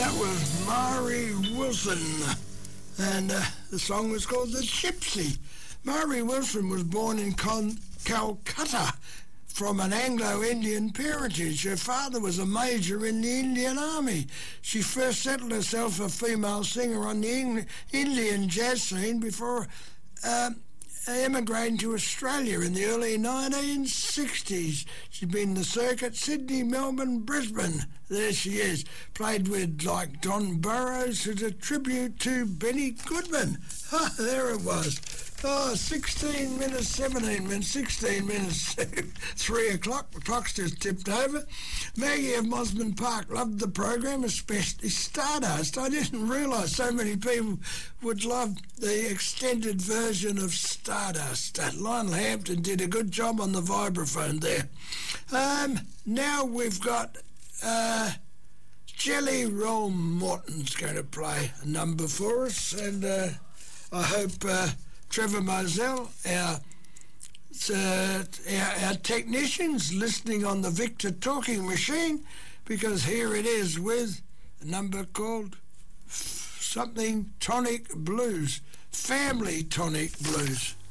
That was Maury Wilson, and the song was called The Gypsy. Maury Wilson was born in Calcutta from an Anglo-Indian parentage. Her father was a major in the Indian Army. She first settled herself a female singer on the Indian jazz scene before emigrating to Australia in the early 1960s. She's been in the circuit, Sydney, Melbourne, Brisbane. There she is. Played with, like, Don Burrows as a tribute to Benny Goodman. There it was. 16 minutes, 17 minutes, 16 minutes, 3 o'clock. The clock's just tipped over. Maggie of Mosman Park loved the program, especially Stardust. I didn't realise so many people would love the extended version of Stardust. Lionel Hampton did a good job on the vibraphone there. Now we've got Jelly Roll Morton's going to play a number for us, and I hope Trevor Moselle, our technicians listening on the Victor Talking Machine, because here it is with a number called something Tonic Blues, Family Tonic Blues.